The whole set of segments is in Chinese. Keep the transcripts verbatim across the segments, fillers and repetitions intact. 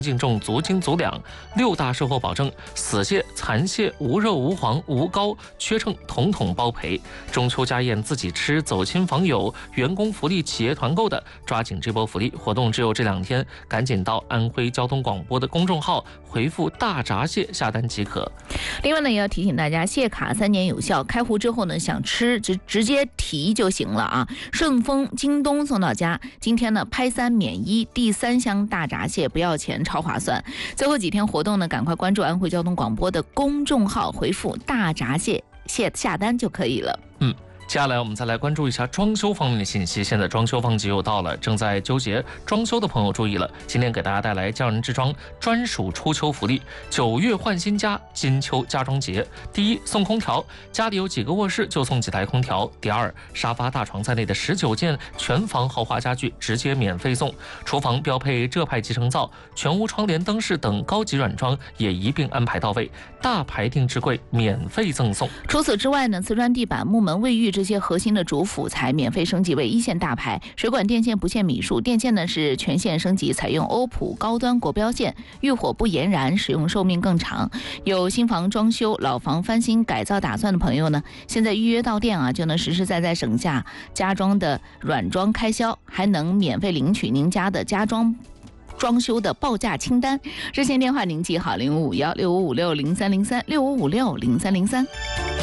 净重足斤足两，六大售后保证，死蟹、残蟹无肉无黄无膏，缺称统统包赔。中秋家宴自己吃，走亲访友，员工福利、企业团购的，抓紧这波福利活动，只有这两天，赶紧到安徽交通广播的公众号回复“大闸蟹”下单即可。 另外呢，也要提醒大家，蟹卡三年有效，开户之后呢，想吃直直接提就行了啊！顺丰、京东送到家。今天呢，拍三免一，第三箱大闸蟹不要钱，超划算。最后几天活动呢，赶快关注安徽交通广播的公众号，回复“大闸蟹”蟹下单就可以了。 嗯。接下来我们再来关注一下装修方面的信息。现在装修旺季又到了，正在纠结装修的朋友注意了，今天给大家带来匠人之装专属初秋福利，九月换新家，金秋家装节。第一，送空调，家里有几个卧室就送几台空调。第二，沙发、大床在内的十九件全房豪华家具直接免费送。厨房标配浙派集成灶，全屋窗帘、灯饰等高级软装也一并安排到位，大牌定制柜免费赠送。 除此之外呢，瓷砖地板、木门、卫浴这些核心的主辅材免费升级为一线大牌，水管电线不限米数，电线呢是全线升级，采用欧普高端国标线，遇火不延燃，使用寿命更长。有新房装修、老房翻新改造打算的朋友呢，现在预约到店啊，就能实实在在省下家装的软装开销，还能免费领取您家的家装装修的报价清单。热线电话您记好：零五五幺六五五六零三零三六五五六零三零三。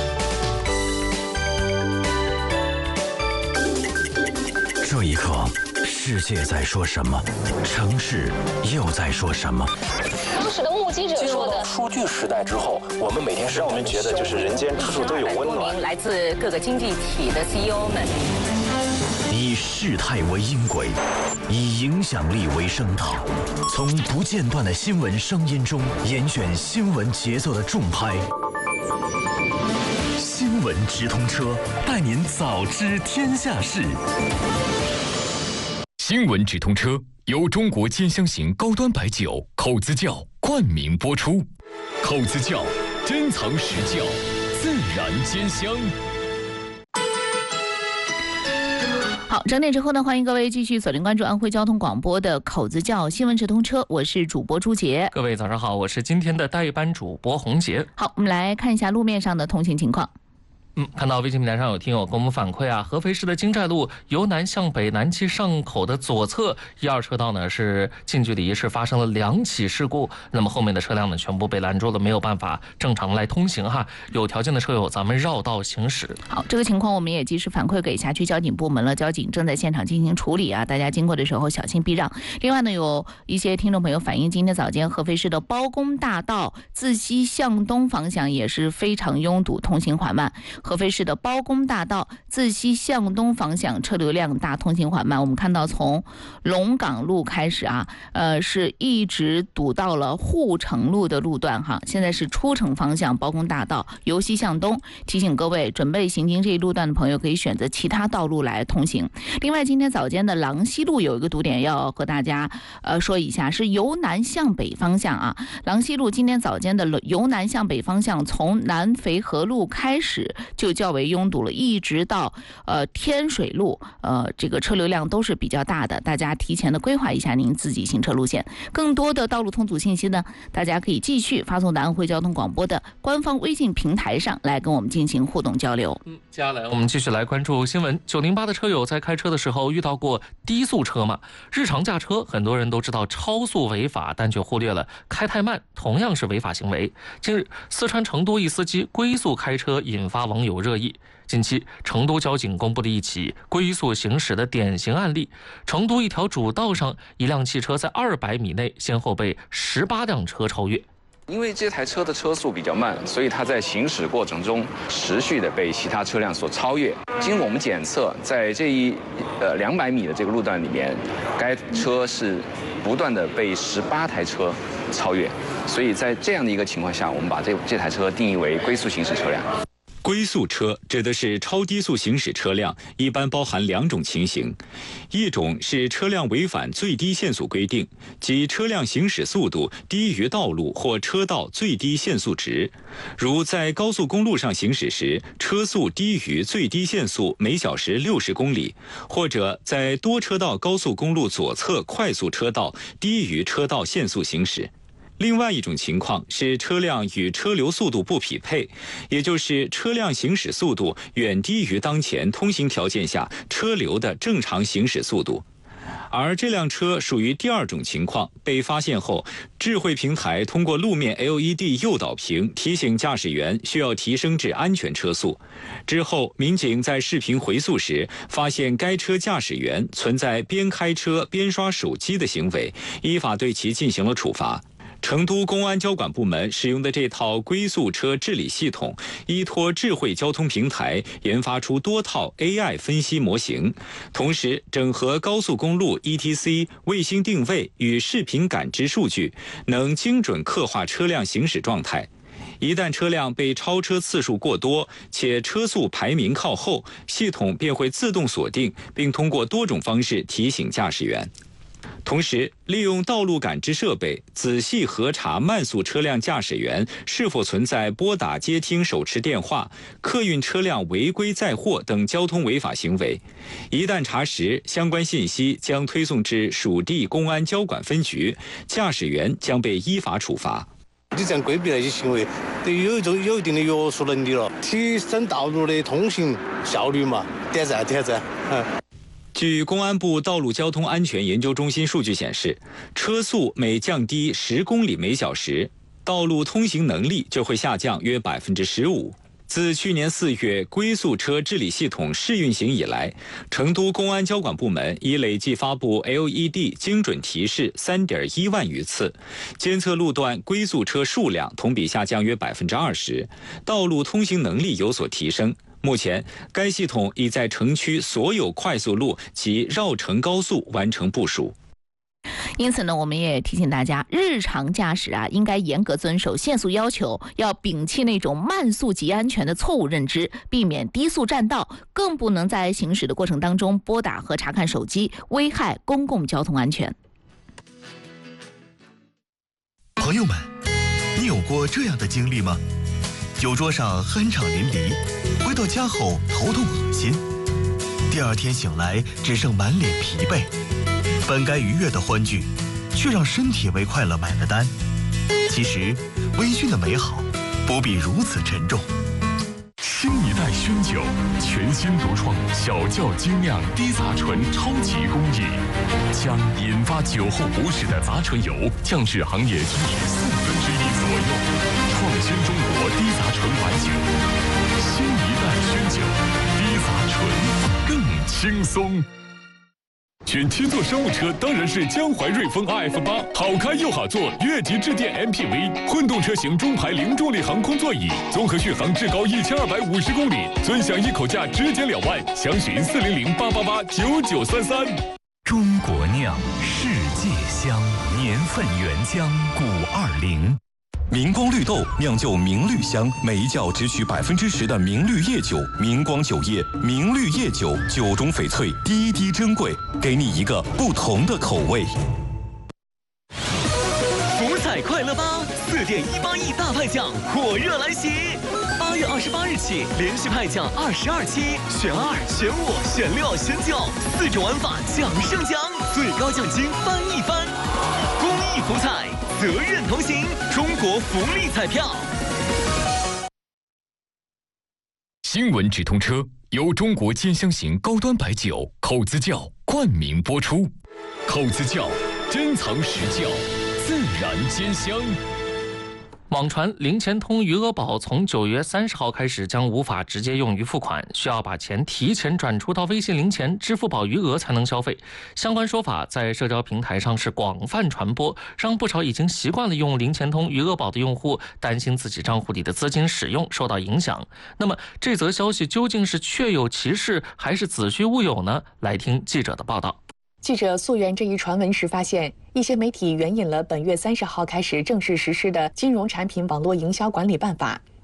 这一刻，世界在说什么？城市又在说什么？ 当时的目击者说的， 数据时代之后，我们每天让我们觉得就是人间处处都有温暖。 来自各个经济体的 C E O 们， 以事态为音轨，以影响力为声道，从不间断的新闻声音中严选新闻节奏的重拍。新闻直通车，带您早知天下事。 新闻直通车由中国尖香型高端白酒口子窖冠名播出。口子窖，珍藏实窖，自然尖香。 好，整点之后呢，欢迎各位继续锁定关注安徽交通广播的口子窖新闻直通车，我是主播朱杰。 各位早上好，我是今天的代班主播洪杰。 好，我们来看一下路面上的通行情况。 嗯，看到微信平台上有听友给我们反馈啊，合肥市的京寨路由南向北南七上口的左侧一二车道呢是近距离是发生了两起事故，那么后面的车辆呢全部被拦住了，没有办法正常来通行哈。有条件的车友咱们绕道行驶。 好，这个情况我们也及时反馈给辖区交警部门了，交警正在现场进行处理啊，大家经过的时候小心避让。另外呢，有一些听众朋友反映，今天早间合肥市的包公大道自西向东方向也是非常拥堵，通行缓慢。合肥市的包公大道自西向东方向车流量大，通行缓慢。我们看到从龙岗路开始啊，呃，是一直堵到了护城路的路段哈。现在是出城方向包公大道由西向东，提醒各位准备行经这一路段的朋友可以选择其他道路来通行。另外，今天早间的郎西路有一个堵点要和大家呃说一下，是由南向北方向啊。郎西路今天早间的由南向北方向，从南肥河路开始就较为拥堵了，一直到呃天水路，呃这个车流量都是比较大的，大家提前的规划一下您自己行车路线。更多的道路通阻信息呢，大家可以继续发送到安徽交通广播的官方微信平台上来跟我们进行互动交流。 嗯，接下来我们继续来关注新闻。九零八的车友在开车的时候遇到过低速车吗？日常驾车很多人都知道超速违法，但却忽略了开太慢同样是违法行为。近日，四川成都一司机龟速开车引发网友热议。近期，成都交警公布了一起龟速行驶的典型案例。成都一条主道上，一辆汽车在二百米内先后被十八辆车超越。 因为这台车的车速比较慢，所以它在行驶过程中持续的被其他车辆所超越。经过我们检测，在这一呃两百米的这个路段里面，该车是不断的被十八台车超越。所以在这样的一个情况下，我们把这这台车定义为龟速行驶车辆。 龟速车指的是超低速行驶车辆，一般包含两种情形，一种是车辆违反最低限速规定，即车辆行驶速度低于道路或车道最低限速值，如在高速公路上行驶时，车速低于最低限速每小时六十公里，或者在多车道高速公路左侧快速车道低于车道限速行驶。另外一种情况是车辆与车流速度不匹配，也就是车辆行驶速度远低于当前通行条件下车流的正常行驶速度。而这辆车属于第二种情况，被发现后，智慧平台通过路面 L E D 诱导屏提醒驾驶员需要提升至安全车速。之后，民警在视频回溯时，发现该车驾驶员存在边开车边刷手机的行为，依法对其进行了处罚。成都公安交管部门使用的这套龟速车治理系统，依托智慧交通平台研发出多套 A I 分析模型，同时整合高速公路 E T C 卫星定位与视频感知数据，能精准刻画车辆行驶状态。一旦车辆被超车次数过多，且车速排名靠后，系统便会自动锁定，并通过多种方式提醒驾驶员。同时，利用道路感知设备仔细核查慢速车辆驾驶员是否存在拨打接听手持电话、客运车辆违规载货等交通违法行为。一旦查实，相关信息将推送至属地公安交管分局，驾驶员将被依法处罚。 你这样规避那些行为，对于有一种有一定的约束能力了，提升道路的通行效率嘛，点赞点赞。嗯。 据公安部道路交通安全研究中心数据显示，车速每降低十公里每小时，道路通行能力就会下降约百分之十五。自去年四月龟速车治理系统试运行以来，成都公安交管部门已累计发布 L E D 精准提示三点一万余次，监测路段龟速车数量同比下降约百分之二十，道路通行能力有所提升。目前，该系统已在城区所有快速路及绕城高速完成部署。 因此呢，我们也提醒大家，日常驾驶啊，应该严格遵守限速要求，要摒弃那种慢速即安全的错误认知，避免低速占道，更不能在行驶的过程当中拨打和查看手机，危害公共交通安全。 朋友们，你有过这样的经历吗？酒桌上酣畅淋漓，回到家后头痛恶心，第二天醒来只剩满脸疲惫，本该愉悦的欢聚，却让身体为快乐买了单。其实，微醺的美好不必如此沉重。 新一代熏酒，全新独创小窖精酿低杂醇超级工艺，将引发酒后不适的杂醇油降至行业均值四分之一左右，创新中国低杂醇白酒。新一代熏酒，低杂醇更轻松。选七座商务车当然是江淮瑞风 R F 八，好开又好坐，越级致电 M P V， 混动车型中排零重力航空座椅，综合续航至高一千二百五十公里，尊享一口价直减两万，详询四零零八八八九九三三。 中国酿，世界香，年份原浆古二零。 明光绿豆酿就明绿香，每一窖只取百分之十的明绿叶酒。明光酒业明绿叶酒，酒中翡翠，滴滴珍贵，给你一个不同的口味。 福彩快乐吧，四点一八亿大派奖火热来袭！八月二十八日起，连续派奖二十二期，选二、选五、选六、选九，四种玩法奖胜奖，最高奖金翻一番。公益福彩，责任同行，中国福利彩票。 新闻直通车由中国尖香型高端白酒口子窖冠名播出，口子窖珍藏实窖，自然兼香。 网传零钱通余额宝从九月三十号开始将无法直接用于付款，需要把钱提前转出到微信零钱、支付宝余额才能消费。相关说法在社交平台上是广泛传播，让不少已经习惯了用零钱通余额宝的用户担心自己账户里的资金使用受到影响。那么这则消息究竟是确有其事还是子虚乌有呢？来听记者的报道。 记者溯源这一传闻时发现，一些媒体援引了本月三十号开始正式实施的《金融产品网络营销管理办法》，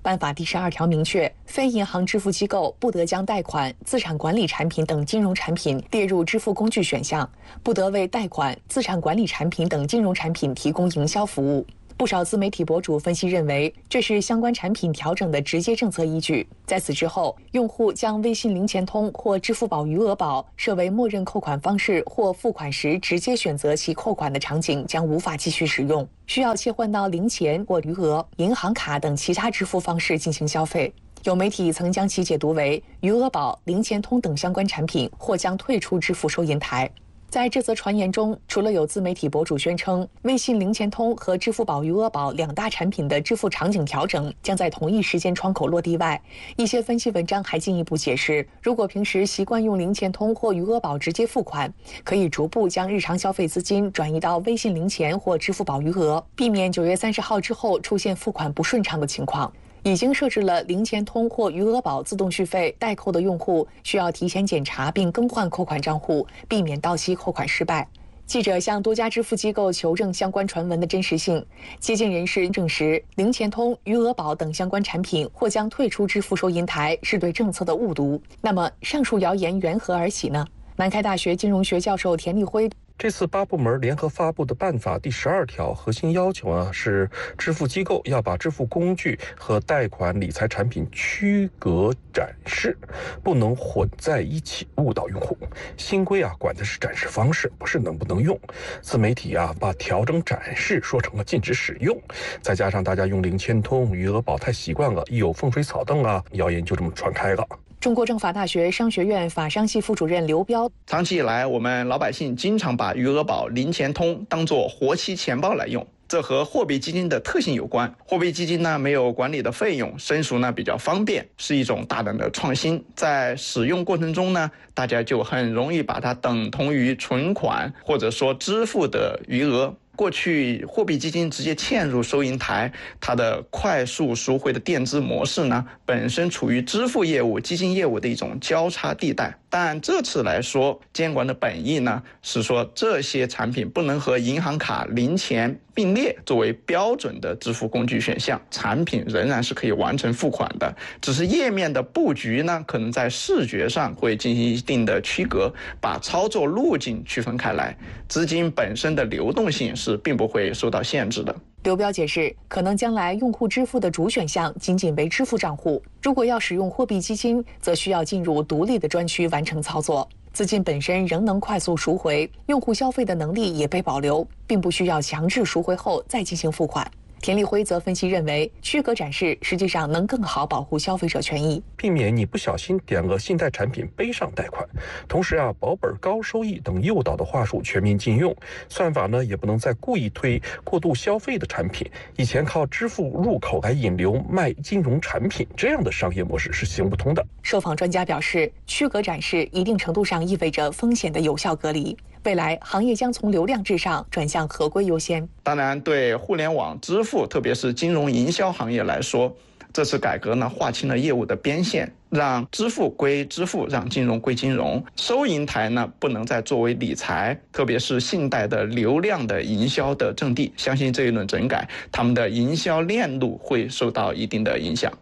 办法第十二条明确，非银行支付机构不得将贷款、资产管理产品等金融产品列入支付工具选项，不得为贷款、资产管理产品等金融产品提供营销服务。不少自媒体博主分析认为，这是相关产品调整的直接政策依据。在此之后，用户将微信零钱通或支付宝余额宝设为默认扣款方式或付款时直接选择其扣款的场景将无法继续使用，需要切换到零钱或余额、银行卡等其他支付方式进行消费。有媒体曾将其解读为余额宝、零钱通等相关产品或将退出支付收银台。在这则传言中，除了有自媒体博主宣称微信零钱通和支付宝余额宝两大产品的支付场景调整将在同一时间窗口落地外，一些分析文章还进一步解释，如果平时习惯用零钱通或余额宝直接付款，可以逐步将日常消费资金转移到微信零钱或支付宝余额，避免九月三十号之后出现付款不顺畅的情况。已经设置了零钱通或余额宝自动续费代扣的用户，需要提前检查并更换扣款账户，避免到期扣款失败。记者向多家支付机构求证相关传闻的真实性，接近人士证实，零钱通、余额宝等相关产品或将退出支付收银台是对政策的误读。那么，上述谣言缘何而起呢？南开大学金融学教授田立辉。 这次八部门联合发布的办法第十二条核心要求呢，是支付机构要把支付工具和贷款理财产品区隔展示，不能混在一起误导用户。新规啊，管的是展示方式，不是能不能用。自媒体啊，把调整展示说成了禁止使用，再加上大家用零钱通、余额宝太习惯了，一有风吹草动啊，谣言就这么传开了。 中国政法大学商学院法商系副主任刘彪， 长期以来，我们老百姓经常把余额宝、零钱通当作活期钱包来用，这和货币基金的特性有关。货币基金呢，没有管理的费用，申赎呢比较方便，是一种大胆的创新。在使用过程中呢，大家就很容易把它等同于存款或者说支付的余额。过去货币基金直接嵌入收银台，它的快速赎回的垫资模式呢，本身处于支付业务、基金业务的一种交叉地带。但这次来说，监管的本意呢，是说这些产品不能和银行卡、零钱并列作为标准的支付工具选项，产品仍然是可以完成付款的，只是页面的布局呢，可能在视觉上会进行一定的区隔，把操作路径区分开来，资金本身的流动性是并不会受到限制的。 刘彪解释，可能将来用户支付的主选项仅仅为支付账户，如果要使用货币基金，则需要进入独立的专区完成操作。资金本身仍能快速赎回，用户消费的能力也被保留，并不需要强制赎回后再进行付款。田立辉则分析认为，区隔展示实际上能更好保护消费者权益， 避免你不小心点了信贷产品背上贷款。同时啊，保本高收益等诱导的话术全面禁用，算法呢也不能再故意推过度消费的产品。以前靠支付入口来引流卖金融产品，这样的商业模式是行不通的。 受访专家表示，区隔展示一定程度上意味着风险的有效隔离。未来行业将从流量至上转向合规优先。 当然，对互联网支付，特别是金融营销行业来说，这次改革呢，划清了业务的边线，让支付归支付，让金融归金融。收银台呢，不能再作为理财，特别是信贷的流量的营销的阵地。相信这一轮整改，他们的营销链路会受到一定的影响。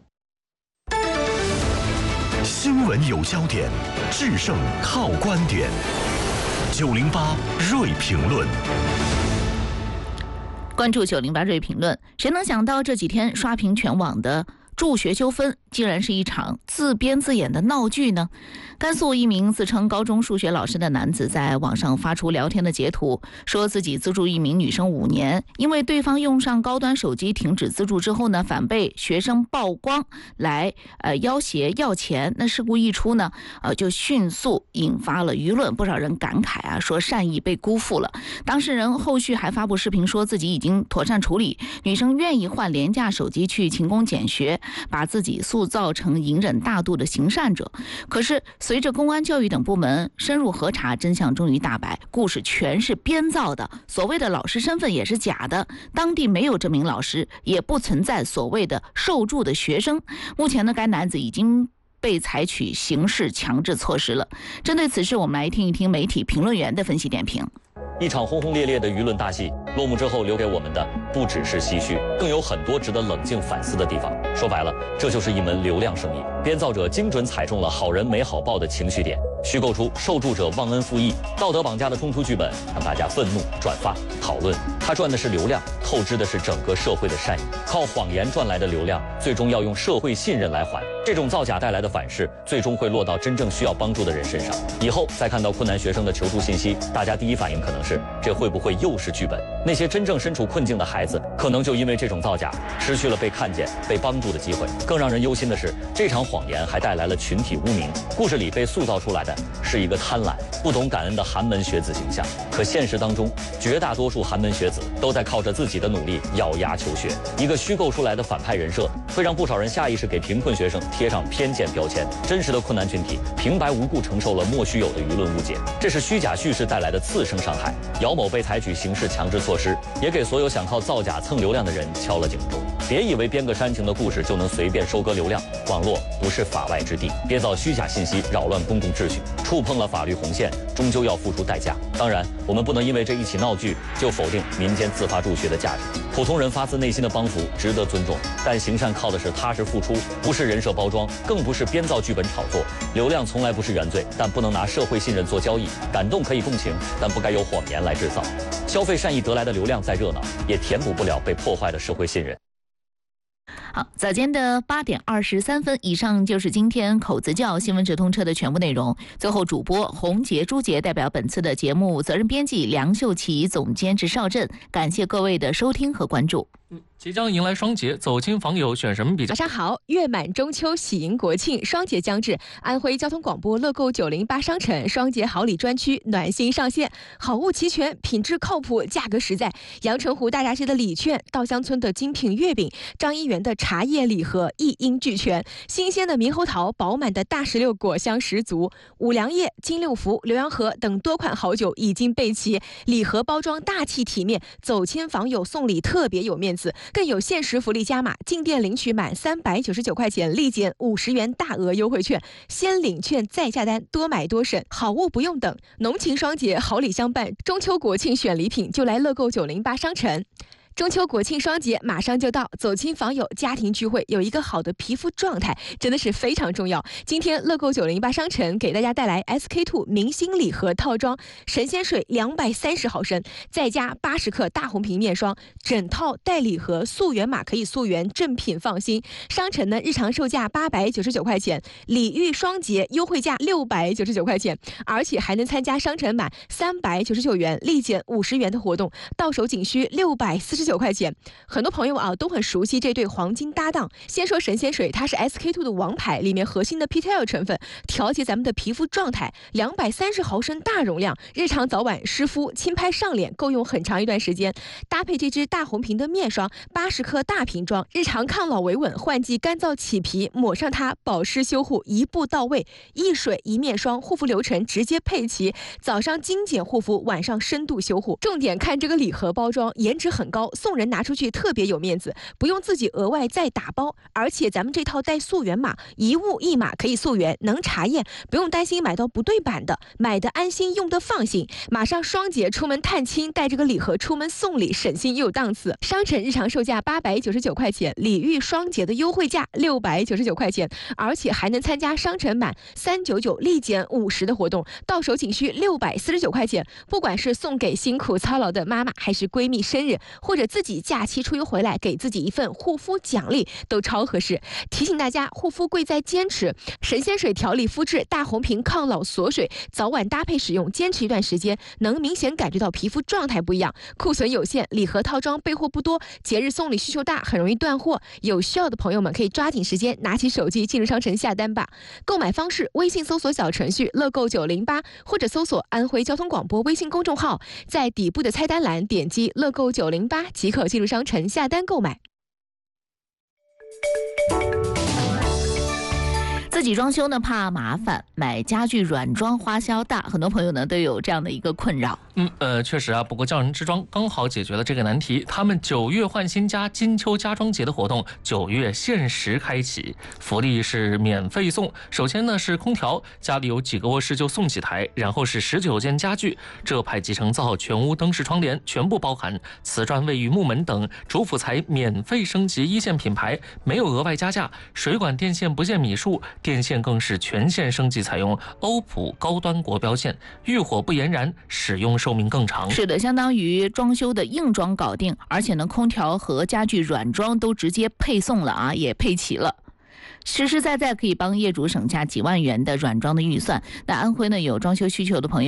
新闻有焦点，制胜靠观点。九零八锐评论， 关注九零八锐评论。谁能想到这几天刷屏全网的助学纠纷，竟然是一场自编自演的闹剧呢？甘肃一名自称高中数学老师的男子在网上发出聊天的截图，说自己资助一名女生五年，因为对方用上高端手机停止资助之后呢，反被学生曝光来呃要挟要钱。那事故一出呢，呃就迅速引发了舆论，不少人感慨啊，说善意被辜负了。当事人后续还发布视频说自己已经妥善处理，女生愿意换廉价手机去勤工俭学，把自己塑造成隐忍大度的行善者。可是随着公安、教育等部门深入核查，真相终于大白，故事全是编造的，所谓的老师身份也是假的，当地没有这名老师，也不存在所谓的受助的学生。目前呢，该男子已经被采取刑事强制措施了。针对此事，我们来听一听媒体评论员的分析点评。 一场轰轰烈烈的舆论大戏落幕之后，留给我们的不只是唏嘘，更有很多值得冷静反思的地方。说白了，这就是一门流量生意。编造者精准踩中了好人没好报的情绪点，虚构出受助者忘恩负义、道德绑架的冲突剧本，让大家愤怒、转发、讨论。他赚的是流量，透支的是整个社会的善意。靠谎言赚来的流量，最终要用社会信任来还。这种造假带来的反噬，最终会落到真正需要帮助的人身上。以后再看到困难学生的求助信息，大家第一反应可能是：这会不会又是剧本？那些真正身处困境的孩子，可能就因为这种造假，失去了被看见、被帮助的机会。更让人忧心的是，这场谎言还带来了群体污名。故事里被塑造出来的是一个贪婪、不懂感恩的寒门学子形象，可现实当中，绝大多数寒门学子都在靠着自己的努力咬牙求学。一个虚构出来的反派人设，会让不少人下意识给贫困学生贴上偏见标签。真实的困难群体平白无故承受了莫须有的舆论误解，这是虚假叙事带来的次生伤害。姚某被采取刑事强制措施，也给所有想靠造假蹭流量的人敲了警钟。别以为编个煽情的故事就能随便收割流量，网络不是法外之地。编造虚假信息扰乱公共秩序，触碰了法律红线，终究要付出代价。当然，我们不能因为这一起闹剧就否定民间自发助学的价值。普通人发自内心的帮扶值得尊重，但行善靠的是踏实付出，不是人设包装，更不是编造剧本炒作。流量从来不是原罪，但不能拿社会信任做交易。感动可以共情，但不该由谎言来制造。消费善意得来的流量再热闹，也填补不了被破坏的社会信任。 好，早间的八点二十三分，以上就是今天口子窖新闻直通车的全部内容。最后，主播洪杰、朱杰代表本次的节目责任编辑梁秀琪、总监制邵振，感谢各位的收听和关注。 即将迎来双节，走亲访友选什么比较？ 晚上好，月满中秋，喜迎国庆，双节将至，安徽交通广播乐购九零八商城双节好礼专区暖心上线，好物齐全，品质靠谱，价格实在。阳澄湖大闸蟹的礼券，稻香村的精品月饼，张一元的茶叶礼盒一应俱全，新鲜的猕猴桃，饱满的大石榴果香十足，五粮液、金六福、浏阳河等多款好酒已经备齐，礼盒包装大气体面，走亲访友送礼特别有面子。更有限时福利加码，进店领取满三百九十九块钱立减五十元大额优惠券，先领券再下单，多买多省，好物不用等。浓情双节，好礼相伴，中秋国庆选礼品就来乐购九零八商城。中秋国庆双节马上就到，走亲访友、家庭聚会，有一个好的皮肤状态真的是非常重要。今天乐购九零八商城给大家带来 S K two 明星礼盒套装，神仙水两百三十毫升，再加八十克大红瓶面霜，整套带礼盒，溯源码可以溯源，正品放心。商城呢日常售价八百九十九块钱，礼遇双节优惠价六百九十九块钱，而且还能参加商城满三百九十九元立减五十元的活动，到手仅需六百四十九块钱。很多朋友啊都很熟悉这对黄金搭档。先说神仙水，它是 S K two 的王牌，里面核心的 P T L 成分调节咱们的皮肤状态，两百三十毫升大容量，日常早晚湿敷、轻拍上脸，够用很长一段时间。搭配这支大红瓶的面霜，八十克大瓶装，日常抗老维稳，换季干燥起皮，抹上它保湿修护一步到位，一水一面霜，护肤流程直接配齐，早上精简护肤，晚上深度修护。重点看这个礼盒包装，颜值很高，送人拿出去特别有面子，不用自己额外再打包，而且咱们这套带溯源码，一物一码可以溯源，能查验，不用担心买到不对版的，买的安心，用的放心。马上双节出门探亲，带这个礼盒出门送礼，省心又有档次。商城日常售价八百九十九块钱，礼遇双节的优惠价六百九十九块钱，而且还能参加商城满三百九十九立减五十的活动，到手仅需六百四十九块钱。不管是送给辛苦操劳的妈妈，还是闺蜜生日，或者自己假期出游回来给自己一份护肤奖励，都超合适。提醒大家，护肤贵在坚持，神仙水调理肤质，大红瓶抗老锁水，早晚搭配使用，坚持一段时间，能明显感觉到皮肤状态不一样。库存有限，礼盒套装备货不多，节日送礼需求大，很容易断货。有需要的朋友们可以抓紧时间，拿起手机进入商城下单吧。购买方式：微信搜索小程序乐购九零八，或者搜索安徽交通广播微信公众号，在底部的菜单栏点击乐购九零八即可进入商城下单购买。 自自己装修呢怕麻烦，买家具软装花销大，很多朋友呢都有这样的一个困扰。 嗯呃，确实啊，不过匠人之装刚好解决了这个难题。他们九月换新家金秋家装节的活动九月限时开启，福利是免费送。首先呢是空调，家里有几个卧室就送几台，然后是十九件家具，浙派集成灶、全屋灯饰窗帘全部包含，瓷砖卫浴木门等主辅材免费升级一线品牌，没有额外加价。水管电线不限米数，电线更是全线升级采用欧普高端国标线，遇火不延燃，使用寿命更长。 是的，相当于装修的硬装搞定，而且呢空调和家具软装都直接配送了啊，也配齐了。实实在在可以帮业主省下几万元的软装的预算。那安徽呢有装修需求的朋友